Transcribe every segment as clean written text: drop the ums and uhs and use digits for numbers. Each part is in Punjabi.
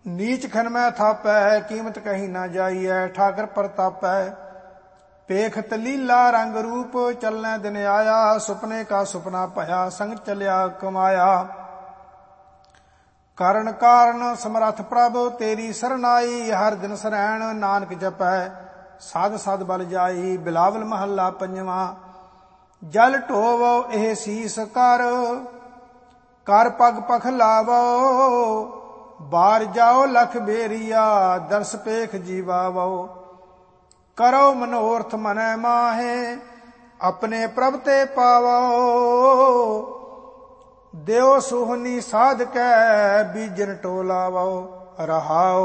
नीच खन में थापै कीमत कहीं ना जाइए ठाकर प्रतापै पेखत लीला रंग रूप चलने दिन आया सुपने का सुपना भया संग चलिया कमाया कारण कारण समरथ प्रभु तेरी सरनाई हर दिन सरैण नानक जपै साध साध बल जाई बिलावल महला पंजवा जल ढोवो एह सीस कर पग पख लावो बार जाओ लख बेरिया दर्श पेख जीवावो करो मनोरथ मनै माहे अपने प्रभ ते पावो देव सोहनी साध कै बीजन टोलावो रहाओ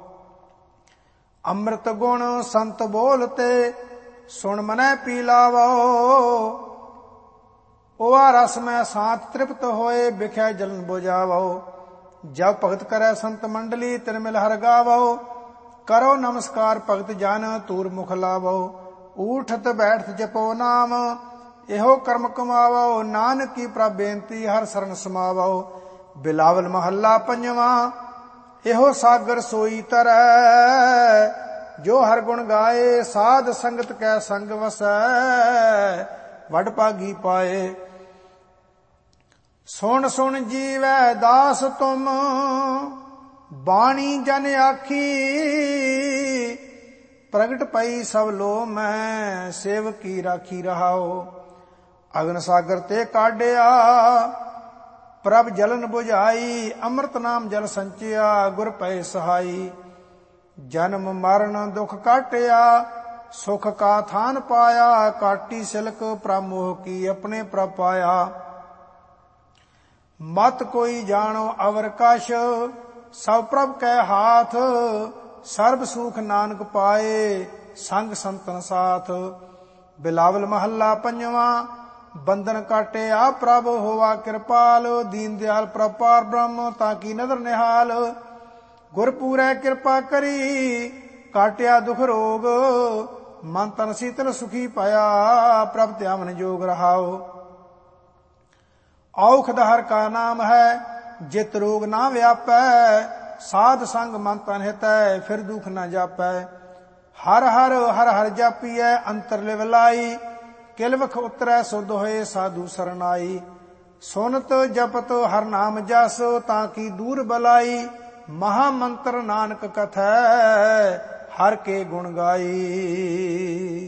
अमृत गुण संत बोलते सुन मनै पी लावो ओआ रस में सांत तृप्त होए बिख्या जलन बुझावो जब भगत करे संत मंडली तिन मिल हर गावो करो नमस्कार भगत जन तूर मुख लावो ऊठत बैठत जपो नाम एहो कर्म कमावो नानक की प्रभ बेनती हर शरण समावो बिलावल महला पंजवा एहो सागर सोई तरह जो हर गुण गाए साध संगत कै संग वसै वड भागी पाए सुन सुन जीवै दास तुम बाणी जन आखी प्रगट पई सब लो मैं सेवक की राखी रहाओ अगन सागर ते काढ़िया प्रभ जलन बुझाई अमृत नाम जल संचिया गुर पै सहाई जन्म मरण दुख काटिया सुख का थान पाया काटी सिलक प्रमोह की अपने प्रभ पाया मत कोई जानो अवर कश सब प्रभ कै हाथ सर्व सुख नानक पाए संग संतन साथ बिलावल महला पंजवा बंधन काटे आ प्रभ होवा कृपाल दीन दयाल प्रभ पार ब्रह्म ताकि नदर निहाल गुर पूरै कृपा करी काटिया दुख रोग मन तन शीतल सुखी पाया प्रभ त्यामन जोग रहाओ औखद हर का नाम है जित रोग ना व्यापै साध संग मन तन हितै फिर दुख न जापै हर हर हर हर जापिए अंतर लिव लाई किलवख उतरै सुध होए साधु सरनाई सुनत जपत हर नाम जस ताकि दूर बलाई महामंत्र नानक कथै हर के गुण गाई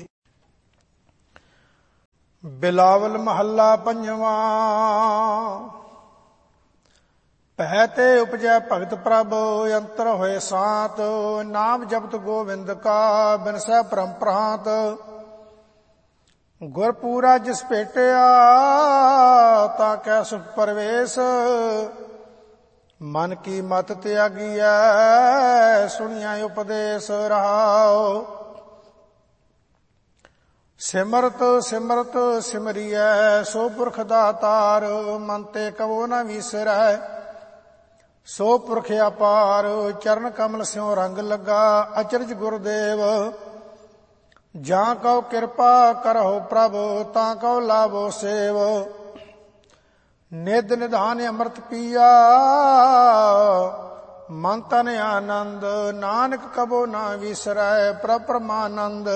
बिलावल महला पंजवा पह ते उपजै भगत प्रभ अंतर होए सात नाम जपत गोविंद का बिनसै परम प्रांत गुर पूरा जिस भेटिया ताकै सुख परवेश मन की मत त्यागिया सुनिया उपदेश रहाओ सिमरत सिमरत सिमरिय सो पुरख दातार मन ते कबो न विसरै सो पुरख अपार चरण कमल स्यों रंग लगा अचरज गुरुदेव जां कहो कृपा करहो प्रभु तां कहो लाभो सेव निध निधान अमृत पिया मन तन आनंद नानक कबो न विसरै प्रभ परमानंद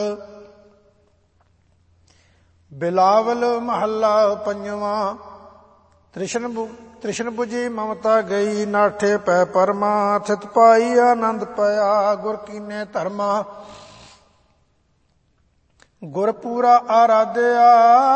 बिलावल महला पंजवा तृष्ण बुझी ममता गई नाठे पै परमा थित पाई आनंद पया गुर कीने धर्मा गुर पूरा आराध्या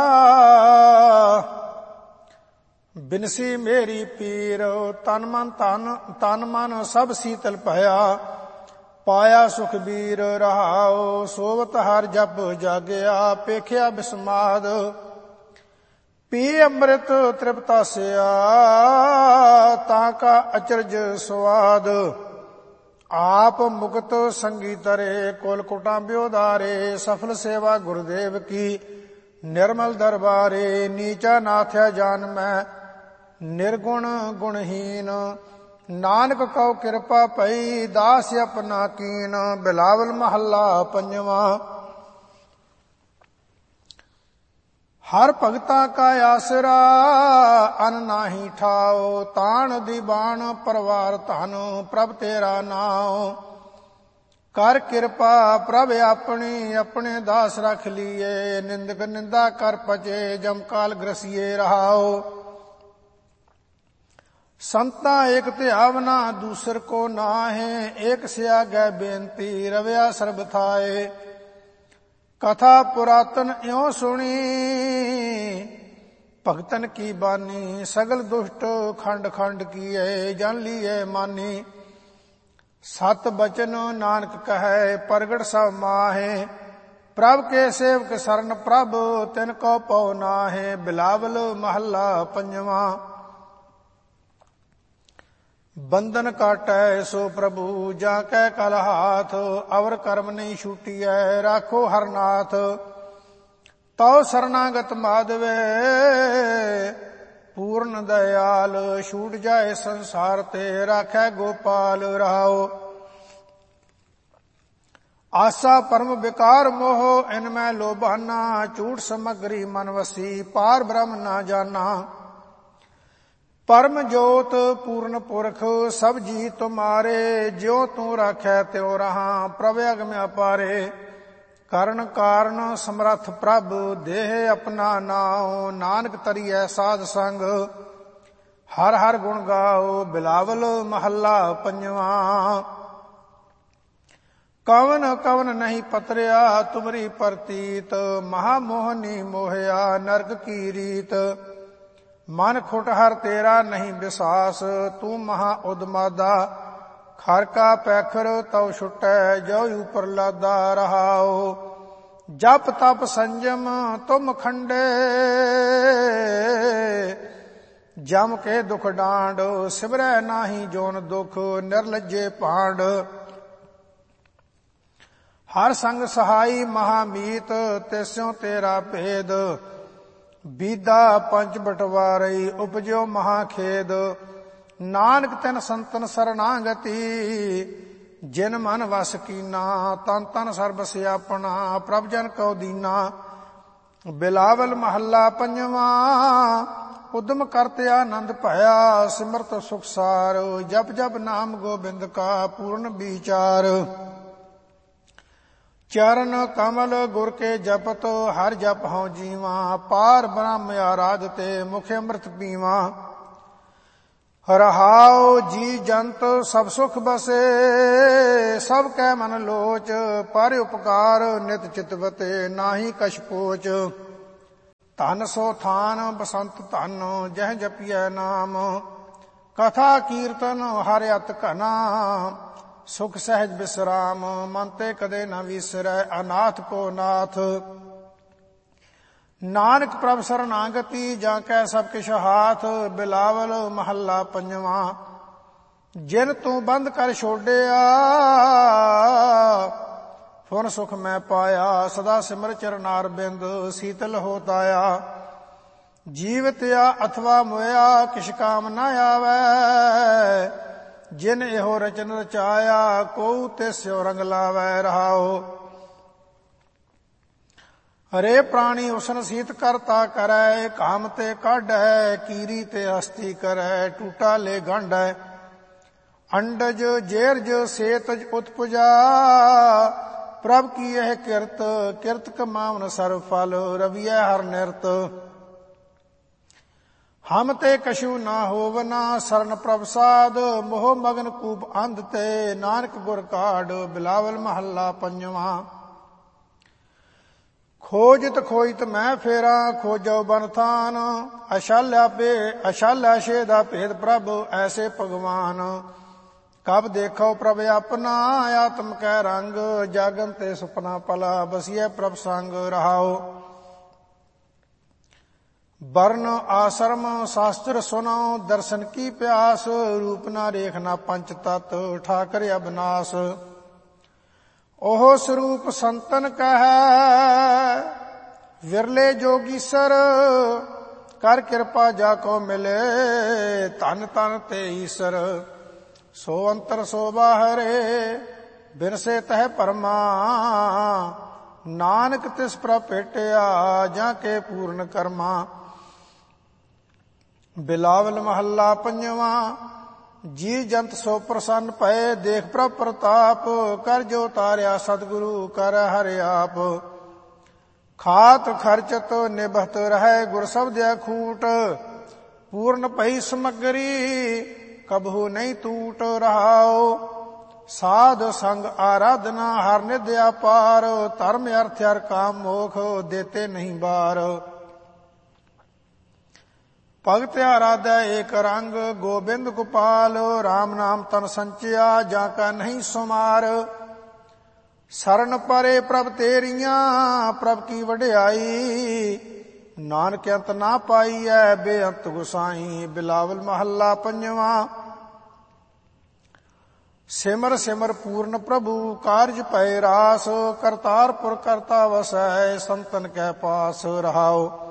बिनसी मेरी पीर तन मन सब शीतल भया पाया सुख बीर रहाओ सोवत हर जप जागया पेखिया बिस्माद पी अमृत तृप्तास्या ताका अचरज स्वाद आप मुक्त संगी तरे कोल कुटांब्यो दारे सफल सेवा गुरुदेव की निर्मल दरबारे नीचा नाथ्या जान मैं निर्गुण गुणहीन नानक कहो कृपा पई दास अपना कीन बिलावल महला पंजवा ਹਰ ਭਗਤਾ ਕਾ ਆਸਰਾ ਅਨ ਨਾਹੀ ਠਾਓ। ਤਾਣ ਦੀਵਾਨ ਪਰਵਾਰ ਧਨ ਪ੍ਰਭ ਤੇਰਾ ਨਾਉ। ਕਰ ਕਿਰਪਾ ਪ੍ਰਭ ਆਪਣੀ ਆਪਣੇ ਦਾਸ ਰਖ ਲੀਏ। ਨਿੰਦਕ ਨਿੰਦਾ ਕਰ ਪਚੇ ਜਮ ਕਾਲ ਗ੍ਰਸੀਏ ਰਹਾਓ। ਸੰਤਾ ਏਕ ਧਿਆਵਨਾ ਦੂਸਰ ਕੋ ਨਾਹੇ। ਏਕ ਸਿਆਗੈ ਬੇਨਤੀ ਰਵਿਆ ਸਰਬ ਥਾਏ। ਕਥਾ ਪੁਰਾਤਨ ਇਉ ਸੁਣੀ ਭਗਤਨ ਕੀ ਬਾਨੀ। ਸਗਲ ਦੁਸ਼ਟ ਖੰਡ ਖੰਡ ਕੀਏ ਜਨ ਲੀਏ ਮਾਨੀ। ਸਤ ਬਚਨ ਨਾਨਕ ਕਹੈ ਪ੍ਰਗਟ ਸਭ ਮਾਹੇ। ਪ੍ਰਭ ਕੇ ਸੇਵਕ ਸਰਨ ਪ੍ਰਭ ਤਿਨ ਕੋ ਪਉ ਨਾਹੇ। ਬਿਲਾਵਲ ਮਹੱਲਾ ਪੰਜਵਾਂ। ਬੰਧਨ ਕਾਟੈ ਸੋ ਪ੍ਰਭੂ ਜਾਂ ਕੈ ਕਲ ਹਾਥ। ਅਵਰ ਕਰਮ ਨਹੀਂ ਛੂਟੀਐ ਰਾਖੋ ਹਰਨਾਥ। ਤਉ ਸਰਨਾਗਤ ਮਾਧਵੇ ਪੂਰਨ ਦਇਆਲ। ਛੂਟ ਜਾਏ ਸੰਸਾਰ ਤੇ ਰਾਖੈ ਗੋਪਾਲ ਰਹਾਓ। ਆਸਾ ਪਰਮ ਵਿਕਾਰ ਮੋਹ ਇਨ ਮੈਂ ਲੋਭਾਨਾ। ਝੂਠ ਸਮਗਰੀ ਮਨ ਵਸੀ ਪਾਰ ਬ੍ਰਹਮ ਨਾ ਜਾਨਾ। ਪਰਮ ਜੋਤ ਪੂਰਨ ਪੁਰਖ ਸਭ ਜੀ ਤੁਮਾਰੇ। ਜਿਉ ਤੂੰ ਰਾਖੈ ਤਿਉ ਰਹਾ ਪ੍ਰਭ ਅਗਮ ਅਪਾਰੇ। ਕਰਨ ਕਾਰਨ ਸਮਰੱਥ ਪ੍ਰਭ ਦੇਹ ਆਪਣਾ ਨਾਉ। ਨਾਨਕ ਤਰੀਐ ਸਾਧ ਸੰਗ ਹਰ ਹਰ ਗੁਣ ਗਾਓ। ਬਿਲਾਵਲ ਮਹੱਲਾ ਪੰਜਵਾਂ। ਕਵਨ ਕਵਨ ਨਹੀਂ ਪਤਰਿਆ ਤੁਮਰੀ ਪ੍ਰਤੀਤ। ਮਹਾ ਮੋਹਨੀ ਮੋਹਿਆ ਨਰਕ ਕੀ ਰੀਤ। ਮਨ ਖੁਟ ਹਰ ਤੇਰਾ ਨਹੀਂ ਵਿਸਾਸ। ਤੂੰ ਮਹਾ ਉਦਮਾਦਾ ਖਰ ਕਾ ਪੈਖਰ ਤਉ ਛੁਟੈ ਜੋ ਉਪਰ ਲਾਦਾ ਰਹਾਓ। ਜਪ ਤਪ ਸੰਜਮ ਤੁਮ ਖੰਡੇ ਜਮ ਕੇ ਦੁਖ ਡਾਂਡ। ਸਿਮਰੈ ਨਾਹੀ ਜੋਨ ਦੁਖ ਨਿਰਲਜੇ ਭਾਂਡ। ਹਰ ਸੰਗ ਸਹਾਈ ਮਹਾਮੀਤ ਤਿਸਿਉ ਤੇਰਾ ਭੇਦ। ਬੀਦਾ ਪੰਜ ਬਟਵਾਰਈ ਉਪਜਿਓ ਮਹਾ ਖੇਦ। ਨਾਨਕ ਤਿਨ ਸੰਤਨ ਸਰਨਾਗਤੀ ਜਿਨ ਮਨ ਵਸ ਕੀਨਾ। ਤਨ ਤਨ ਸਰਬ ਸਿਆਪਣਾ ਪ੍ਰਭ ਜਨ ਕਉ ਦੀਨਾ। ਬਿਲਾਵਲ ਮਹੱਲਾ ਪੰਜਵਾਂ। ਉਦਮ ਕਰਤ ਆਨੰਦ ਭਇਆ ਸਿਮਰਤ ਸੁਖ ਸਾਰ। ਜਪ ਜਪ ਨਾਮ ਗੋਬਿੰਦ ਕਾ ਪੂਰਨ ਵਿਚਾਰ। ਚਰਨ ਕਮਲ ਗੁਰ ਕੇ ਜਪਤ ਹਰ ਜਪ ਹਉ ਜੀਵਾ। ਪਾਰ ਬ੍ਰਹਮ ਆਰਾਧਤੇ ਮੁਖ ਅੰਮ੍ਰਿਤ ਪੀਵਾ। ਰਹਾਉ ਜੀ ਜੰਤ ਸਭ ਸੁਖ ਬਸੇ ਸਭ ਕੈ ਮਨ ਲੋਚ। ਪਰ ਉਪਕਾਰ ਨਿਤ ਚਿਤਵਤੇ ਨਾਹੀ ਕਛ ਪੋਚ। ਧਨ ਸੋ ਥਾਨ ਬਸੰਤ ਧਨ ਜਹ ਜਪੀਐ ਨਾਮ। ਕਥਾ ਕੀਰਤਨ ਹਰਿ ਅਤ ਘਨਾ ਸੁਖ ਸਹਿਜ ਬਿਸਰਾਮ। ਮਨ ਤੇ ਕਦੇ ਨ ਵਿਸਰੈ ਅਨਾਥ ਕੋ ਨਾਥ। ਨਾਨਕ ਪ੍ਰਭ ਸਰਨਾਗਤੀ ਜਾਂ ਕੈ ਸਭ ਕਿਛ ਹਾਥ। ਬਿਲਾਵਲ ਮਹੱਲਾ ਪੰਜਵਾਂ। ਜਿਨ ਤੂੰ ਬੰਦ ਕਰ ਛੋਡਿਆ ਫੁਨ ਸੁਖ ਮੈਂ ਪਾਇਆ। ਸਦਾ ਸਿਮਰ ਚਰਨਾਰ ਬਿੰਦ ਸੀਤਲ ਹੋ ਤਾਇਆ। ਜੀਵਤਿਆ ਅਥਵਾ ਮੋਇਆ ਕਿਛ ਕਾਮ ਨ ਆਵੈ। ਜਿਨ ਇਹੋ ਰਚਨ ਰਚਾਇਆ ਕਉ ਤਿਸਿਉ ਰੰਗ ਲਾਵੈ ਰਹਾਓ। ਹਰੇ ਪ੍ਰਾਣੀ ਉਸਨ ਸੀਤ ਕਰਤਾ ਕਰੈ। ਕਾਮ ਤੇ ਕਾਢੈ ਕੀਰੀ ਤੇ ਹਸਤੀ ਕਰੈ। ਟੂਟਾ ਲੈ ਗੰਢੈ ਅੰਡਜ ਜੇਰਜ ਸੇਤਜ ਉਤਪੁਜਾ। ਪ੍ਰਭ ਕੀ ਇਹ ਕਿਰਤ ਕਿਰਤ ਕਮਾਵਨ ਸਰਬ ਫਲ। ਰਵੀਐ ਹਰ ਨਿਰਤ ਹਮ ਤੇ ਕਛੂ ਨਾ ਹੋਵਨਾ। ਸਰਨ ਪ੍ਰਭ ਸਾਧ ਮੋਹ ਮਗਨ ਕੂਪ ਅੰਧ ਤੇ। ਨਾਨਕ ਗੁਰ ਕਾਢ ਬਿਲਾਵਲ ਮਹੱਲਾ ਪੰਜਵਾਂ। ਖੋਜਿਤ ਖੋਜਿਤ ਮੈਂ ਫੇਰਾ ਖੋਜੋ ਬਨ ਥਾਨ। ਅਸ਼ਾਲਿਆ ਛੇਦਾ ਭੇਦ ਪ੍ਰਭ ਐਸੇ ਭਗਵਾਨ। ਕਬ ਦੇਖੋ ਪ੍ਰਭ ਆਪਣਾ ਆਤਮ ਕੈ ਰੰਗ। ਜਾਗਨ ਤੇ ਸੁਪਨਾ ਪਲਾ ਬਸੀਐ ਪ੍ਰਭ ਸੰਗ ਰਹਾਓ। ਵਰਨ ਆਸ਼ਰਮ ਸ਼ਾਸਤਰ ਸੁਨੋ ਦਰਸ਼ਨ ਕੀ ਪਿਆਸ। ਰੂਪ ਨਾ ਰੇਖਨਾ ਪੰਚ ਤਤ ਠਾਕਰ ਅਬਨਾਸ। ਉਹ ਸਰੂਪ ਸੰਤਨ ਕਹੈ ਵਿਰਲੇ ਜੋਗੀਸਰ। ਕਰ ਕਿਰਪਾ ਜਾ ਕੋ ਮਿਲੇ ਧਨ ਤਨ ਤੇ ਈਸਰ। ਸੋ ਅੰਤਰ ਸੋ ਬਾਹਰੇ ਬਿਰਸੇ ਤਹਿ ਪਰਮਾ। ਨਾਨਕ ਤਿਸ ਪ੍ਰਭ ਭੇਟਿਆ ਜਾਂ ਕੇ ਪੂਰਨ ਕਰਮਾ। ਬਿਲਾਵਲ ਮਹੱਲਾ ਪੰਜਵਾਂ। ਜੀ ਜੰਤ ਸੋ ਪ੍ਰਸੰਨ ਭਏ ਦੇਖ ਪ੍ਰਭ ਪ੍ਰਤਾਪ ਕਰ ਜੋ ਤਾਰਿਆ ਸਤਿਗੁਰੂ ਕਰ ਹਰਿ ਆਪ। ਖਾਤ ਖਰਚਤ ਨਿਭਤ ਰਹਿ ਗੁਰ ਸਬਦਿਆ ਖੂਟ ਪੂਰਨ ਭਈ ਸਮਗਰੀ ਕਬਹੂ ਨਹੀਂ ਟੂਟ ਰਹਾਓ। ਸਾਧ ਸੰਗ ਆਰਾਧਨਾ ਹਰ ਨਿਧ ਅਪਾਰ ਧਰਮ ਅਰਥ ਹਰ ਕਾਮ ਮੋਖ ਦੇਤੇ ਨਹੀਂ ਬਾਰ। ਭਗਤ ਆਰਾਧੈ ਏਕ ਰੰਗ ਗੋਬਿੰਦ ਗੋਪਾਲ ਰਾਮ ਨਾਮ ਤਨ ਸੰਚਿਆ ਜਾਂ ਕਾ ਨਹੀਂ ਸੁਮਾਰ। ਸਰਨ ਪਰੇ ਪ੍ਰਭ ਤੇਰੀਆਂ ਪ੍ਰਭ ਕੀ ਵਡਿਆਈ ਨਾਨਕ ਅੰਤ ਨਾ ਪਾਈਐ ਬੇਅੰਤ ਗੁਸਾਈ। ਬਿਲਾਵਲ ਮਹੱਲਾ ਪੰਜਵਾਂ। ਸਿਮਰ ਸਿਮਰ ਪੂਰਨ ਪ੍ਰਭੂ ਕਾਰਜ ਪਏ ਰਾਸ ਕਰਤਾਰਪੁਰ ਕਰਤਾ ਵਸੈ ਸੰਤਨ ਕੈ ਪਾਸ ਰਹਾਓ।